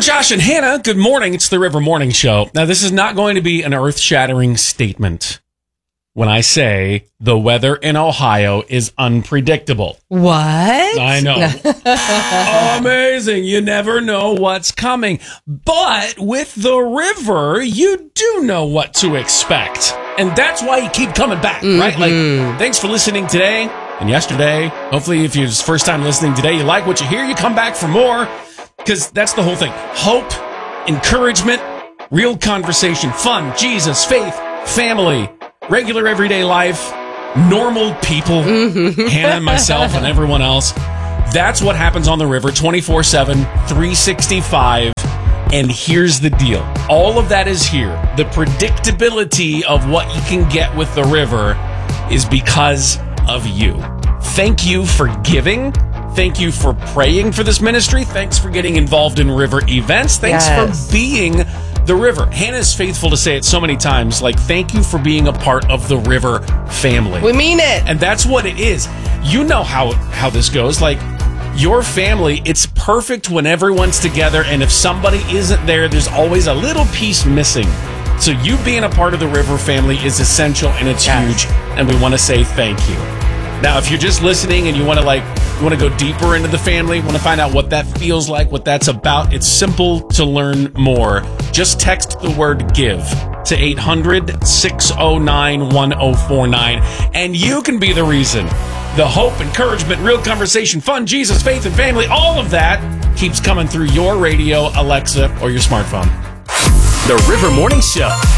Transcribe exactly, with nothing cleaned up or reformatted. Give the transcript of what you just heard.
Josh and Hannah, good morning. It's the River Morning Show. Now, this is not going to be an earth-shattering statement when I say the weather in Ohio is unpredictable. What? I know. Amazing. You never know what's coming. But with the river, you do know what to expect. And that's why you keep coming back, mm-hmm. right? Like, thanks for listening today and yesterday. Hopefully, if it's first time listening today, you like what you hear, you come back for more. Because that's the whole thing. Hope, encouragement, real conversation, fun, Jesus, faith, family, regular everyday life, normal people, mm-hmm. Hannah and myself and everyone else. That's what happens on the river twenty-four seven, three sixty-five. And here's the deal. All of that is here. The predictability of what you can get with the river is because of you. Thank you for giving. Thank you for praying for this ministry. Thanks for getting involved in river events. Thanks yes. for being the river. Hannah's faithful to say it so many times, like, thank you for being a part of the river family. We mean it. And that's what it is. You know how, how this goes. Like, your family, it's perfect when everyone's together, and if somebody isn't there, there's always a little piece missing. So you being a part of the river family is essential, and it's yes. huge, and we want to say thank you. Now, if you're just listening and you want to like, you want to go deeper into the family, want to find out what that feels like, what that's about, it's simple to learn more. Just text the word GIVE to eight hundred, six oh nine, one oh four nine, and you can be the reason. The hope, encouragement, real conversation, fun, Jesus, faith, and family, all of that keeps coming through your radio, Alexa, or your smartphone. The River Morning Show.